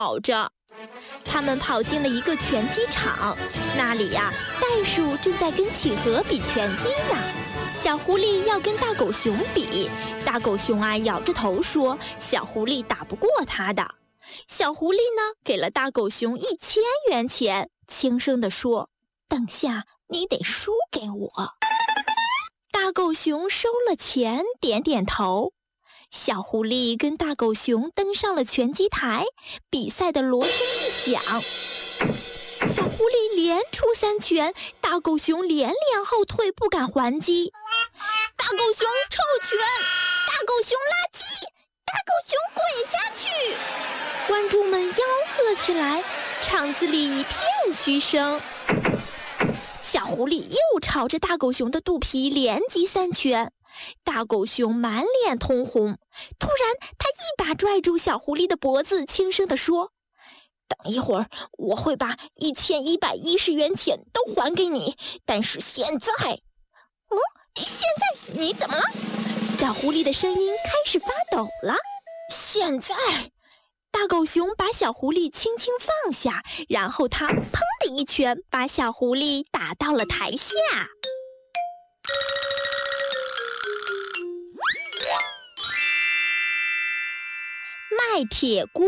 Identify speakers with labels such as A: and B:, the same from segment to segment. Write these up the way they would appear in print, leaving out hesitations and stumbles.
A: 跑着。他们跑进了一个拳击场，那里呀，袋鼠正在跟企鹅比拳击呢。小狐狸要跟大狗熊比，大狗熊啊摇着头说小狐狸打不过他的。小狐狸呢给了大狗熊1000元钱，轻声地说：“等下你得输给我。”大狗熊收了钱，点点头。小狐狸跟大狗熊登上了拳击台，比赛的锣声一响，小狐狸连出3拳，大狗熊连连后退，不敢还击。大狗熊臭拳，大狗熊垃圾，大狗熊滚下去！观众们吆喝起来，场子里一片嘘声。小狐狸又朝着大狗熊的肚皮连击3拳，大狗熊满脸通红。突然他一把拽住小狐狸的脖子，轻声地说：“等一会儿我会把1110元钱都还给你，但是现在……现在你怎么了？”小狐狸的声音开始发抖了。现在，大狗熊把小狐狸轻轻放下，然后他砰的一拳把小狐狸打到了台下。卖铁锅。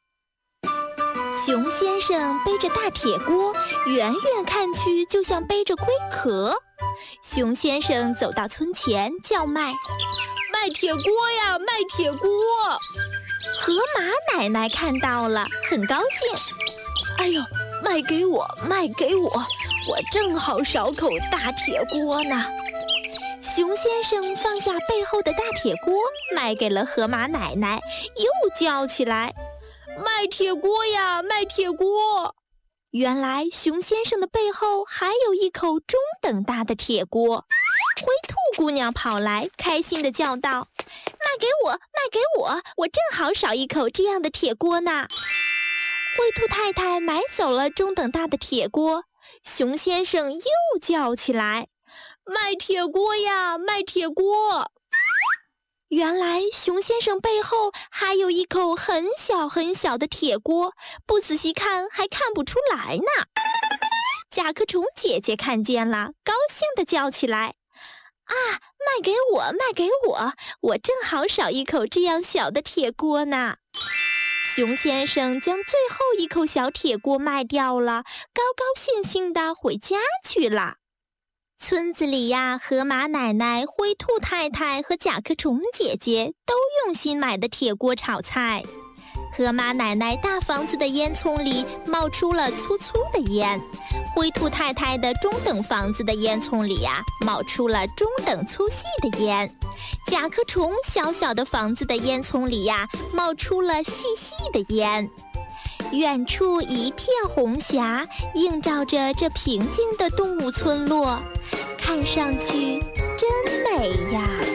A: 熊先生背着大铁锅，远远看去就像背着龟壳。熊先生走到村前叫卖：“卖铁锅呀，卖铁锅！”河马奶奶看到了，很高兴：“哎呦，卖给我，卖给我！我正好少口大铁锅呢。”熊先生放下背后的大铁锅，卖给了河马奶奶，又叫起来：“卖铁锅呀，卖铁锅！”原来熊先生的背后还有一口中等大的铁锅。灰兔姑娘跑来，开心地叫道：“卖给我，卖给我！我正好少一口这样的铁锅呢。”灰兔太太买走了中等大的铁锅，熊先生又叫起来：“卖铁锅呀，卖铁锅！”原来熊先生背后还有一口很小很小的铁锅，不仔细看还看不出来呢。甲壳虫姐姐看见了，高兴地叫起来：“啊，卖给我，卖给我！我正好少一口这样小的铁锅呢。”熊先生将最后一口小铁锅卖掉了，高高兴兴地回家去了。村子里呀，河马奶奶、灰兔太太和甲壳虫姐姐都用心买的铁锅炒菜。河马奶奶大房子的烟囱里冒出了粗粗的烟，灰兔太太的中等房子的烟囱里呀，冒出了中等粗细的烟，甲壳虫小小的房子的烟囱里呀，冒出了细细的烟。远处一片红霞，映照着这平静的动物村落，看上去真美呀。